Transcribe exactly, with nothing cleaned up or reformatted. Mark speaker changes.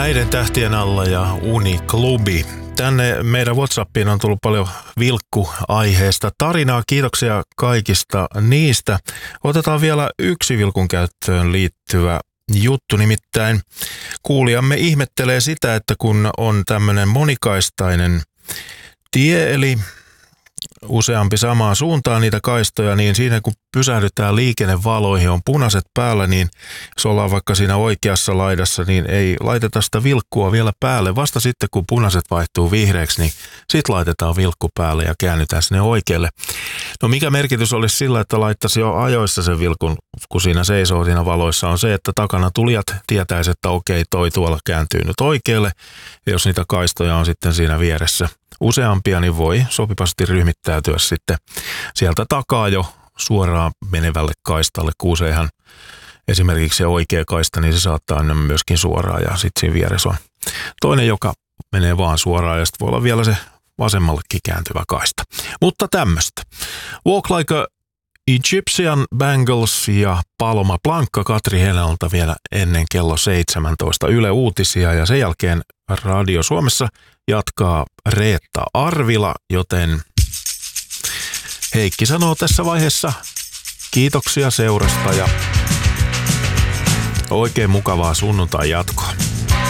Speaker 1: Näiden tähtien alla ja Uniklubi. Tänne meidän WhatsAppiin on tullut paljon vilkkuaiheesta tarinaa. Kiitoksia kaikista niistä. Otetaan vielä yksi vilkun käyttöön liittyvä juttu, nimittäin kuulijamme ihmettelee sitä, että kun on tämmöinen monikaistainen tie, eli useampi samaan suuntaan niitä kaistoja, niin siinä kun pysähdytään liikennevaloihin, on punaiset päällä, niin jos ollaan vaikka siinä oikeassa laidassa, niin ei laiteta sitä vilkkua vielä päälle. Vasta sitten, kun punaiset vaihtuu vihreäksi, niin sitten laitetaan vilkku päälle ja käännytään sinne oikealle. No mikä merkitys olisi sillä, että laittaisi jo ajoissa sen vilkun, kun siinä seisoo siinä valoissa, on se, että takana tulijat tietäisi, että okei, toi tuolla kääntyy nyt oikealle. Ja jos niitä kaistoja on sitten siinä vieressä useampia, niin voi sopivasti ryhmittäytyä sitten sieltä takaa jo suoraan menevälle kaistalle, kun useinhan esimerkiksi se oikea kaista, niin se saattaa mennä myöskin suoraan ja sitten siinä vieressä on toinen, joka menee vaan suoraan ja sitten voi olla vielä se vasemmallekin kääntyvä kaista. Mutta tämmöistä. Walk Like a Egyptian, Bangles ja Paloma Blanca Katri Henalta vielä ennen kello seitsemäntoista Yle Uutisia ja sen jälkeen Radio Suomessa jatkaa Reetta Arvila, joten Heikki sanoo tässä vaiheessa kiitoksia seurasta ja oikein mukavaa sunnuntai jatkoa.